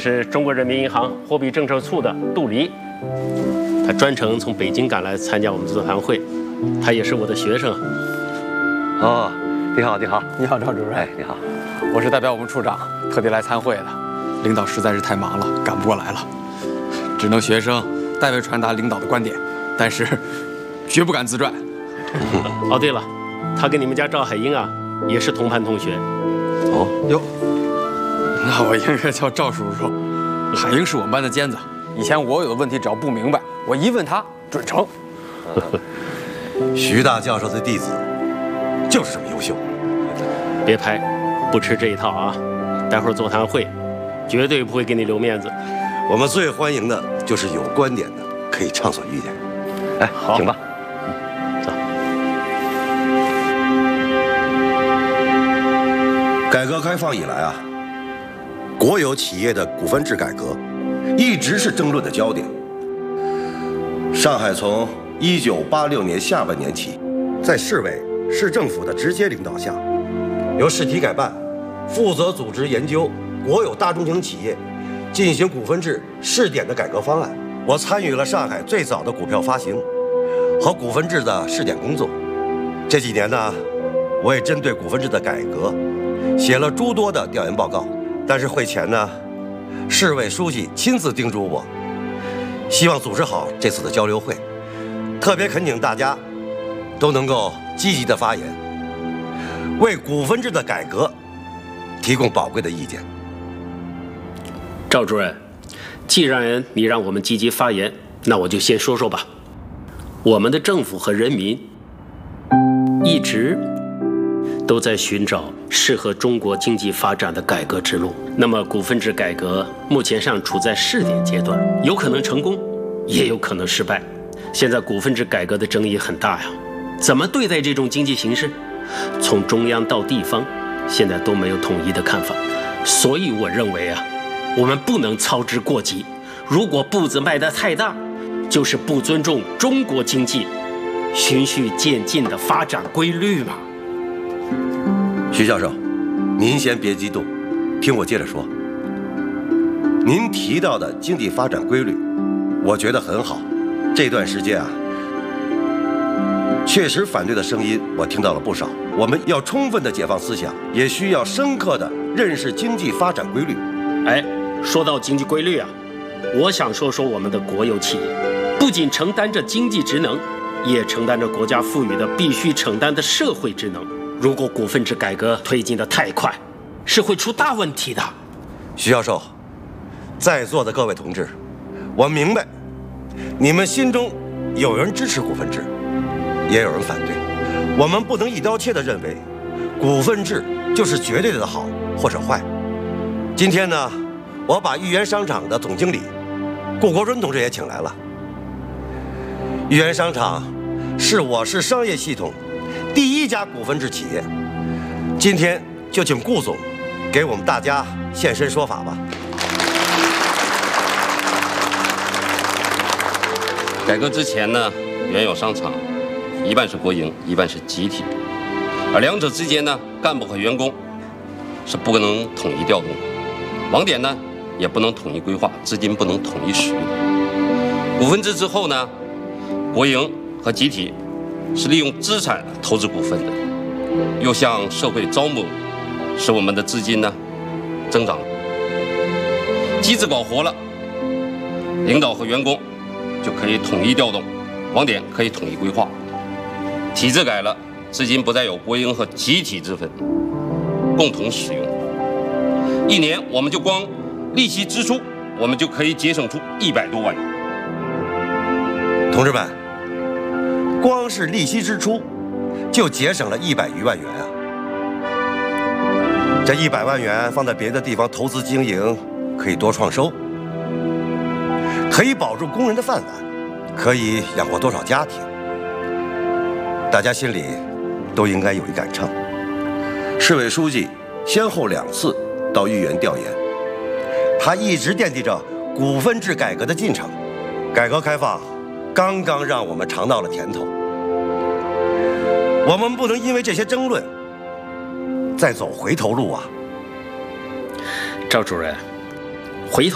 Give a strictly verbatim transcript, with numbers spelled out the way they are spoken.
是中国人民银行货币政策处的杜黎，他专程从北京赶来参加我们座谈会，他也是我的学生。 哦，你好，你好， 你好，赵主任。 哎，你好， 我是代表我们处长特地来参会的，领导实在是太忙了，赶不过来了，只能学生代为传达领导的观点，但是绝不敢自传。 哦，对了，他跟你们家赵海英啊也是同班同学。 哦哟，那我应该叫赵叔叔。海英是我们班的尖子，以前我有的问题只要不明白，我一问他准成。 徐大教授的弟子就是这么优秀。 别拍，不吃这一套啊！待会儿座谈会绝对不会给你留面子。 我们最欢迎的就是有观点的，可以畅所欲言。 哎， 好， 请吧。 走。 改革开放以来啊，国有企业的股份制改革一直是争论的焦点。上海从一九八六年下半年起，在市委、市政府的直接领导下，由市体改办负责组织研究国有大中型企业进行股份制试点的改革方案。我参与了上海最早的股票发行和股份制的试点工作。这几年呢，我也针对股份制的改革写了诸多的调研报告。但是会前呢，市委书记亲自叮嘱我，希望组织好这次的交流会，特别恳请大家都能够积极的发言，为股份制的改革提供宝贵的意见。 赵主任，既然你让我们积极发言，那我就先说说吧。我们的政府和人民一直都在寻找适合中国经济发展的改革之路。那么股份制改革目前上处在试点阶段，有可能成功，也有可能失败。现在股份制改革的争议很大呀，怎么对待这种经济形势，从中央到地方，现在都没有统一的看法。所以我认为啊，我们不能操之过急。如果步子迈得太大，就是不尊重中国经济循序渐进的发展规律嘛。 徐教授，您先别激动，听我接着说。您提到的经济发展规律，我觉得很好。这段时间啊，确实反对的声音我听到了不少。我们要充分的解放思想，也需要深刻的认识经济发展规律。 哎，说到经济规律啊，我想说说我们的国有企业，不仅承担着经济职能，也承担着国家赋予的必须承担的社会职能。如果股份制改革推进的太快，是会出大问题的。 徐教授，在座的各位同志，我明白，你们心中有人支持股份制，也有人反对。我们不能一刀切地认为，股份制就是绝对的好或者坏。今天呢，我把豫园商场的总经理顾国春同志也请来了。豫园商场是我市商业系统第一家股份制企业，今天就请顾总给我们大家现身说法吧。 改革之前呢，原有商场一半是国营，一半是集体，而两者之间呢，干部和员工是不可能统一调动的，网点呢也不能统一规划，资金不能统一使用。股份制之后呢，国营和集体是利用资产投资股份的，又向社会招募，使我们的资金呢增长。机制搞活了，领导和员工就可以统一调动，网点可以统一规划。体制改了，资金不再有国营和集体之分，共同使用。一年我们就光利息支出，我们就可以节省出一百多万元。 同志们，光是利息支出就节省了一百余万元啊！这一百万元放在别的地方投资经营，可以多创收，可以保住工人的饭碗，可以养活多少家庭？大家心里都应该有一杆秤。市委书记先后两次到豫园调研，他一直惦记着股份制改革的进程。改革开放刚刚让我们尝到了甜头，我们不能因为这些争论再走回头路啊！ 赵主任，回头